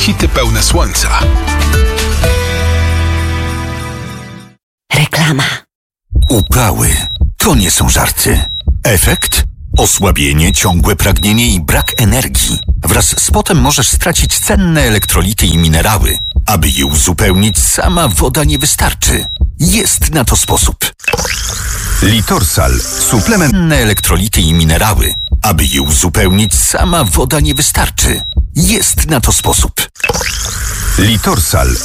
hity pełne słońca. Reklama. Upały to nie są żarty. Efekt? Osłabienie, ciągłe pragnienie i brak energii. Wraz z potem możesz stracić cenne elektrolity i minerały. Aby je uzupełnić, sama woda nie wystarczy. Jest na to sposób. Litorsal. Suplement elektrolity i minerały. Aby je uzupełnić, sama woda nie wystarczy. Jest na to sposób. Litorsal.